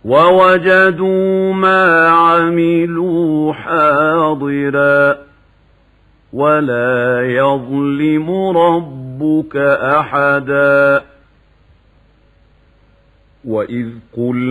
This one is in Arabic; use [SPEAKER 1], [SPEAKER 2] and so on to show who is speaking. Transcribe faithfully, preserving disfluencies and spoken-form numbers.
[SPEAKER 1] ووجدوا ما عملوا حاضرا ولا يظلم ربك أحدا. وإذ قلنا